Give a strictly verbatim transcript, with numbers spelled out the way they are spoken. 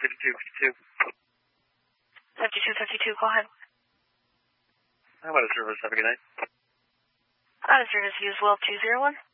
fifty-two fifty-two. fifty-two fifty-two, go ahead. How about a service? Have a good night. Out of service, use well two zero one.